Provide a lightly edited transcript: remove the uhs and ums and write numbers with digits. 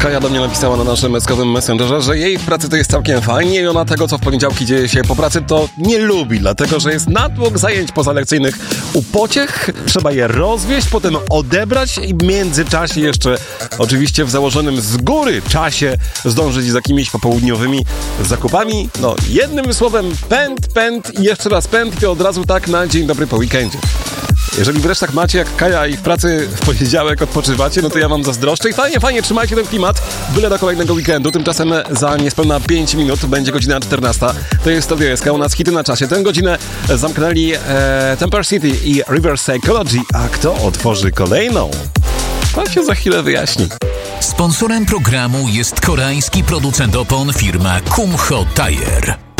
Kaja do mnie napisała na naszym meskowym messengerze, że jej w pracy to jest całkiem fajnie i ona tego, co w poniedziałki dzieje się po pracy, to nie lubi, dlatego że jest natłok zajęć pozalekcyjnych u pociech, trzeba je rozwieźć, potem odebrać i w międzyczasie jeszcze oczywiście w założonym z góry czasie zdążyć z jakimiś popołudniowymi zakupami. No, jednym słowem pęd i jeszcze raz pęd i od razu tak na dzień dobry po weekendzie. Jeżeli wreszcie tak macie jak Kaja i w pracy w poniedziałek odpoczywacie, no to ja wam zazdroszczę i fajnie, trzymajcie ten klimat, byle do kolejnego weekendu. Tymczasem za niespełna 5 minut będzie godzina 14. To jest Radio SK, u nas hity na czasie. Tę godzinę zamknęli Temper City i Reverse Psychology, a kto otworzy kolejną? To się za chwilę wyjaśni. Sponsorem programu jest koreański producent opon firma Kumho Tire.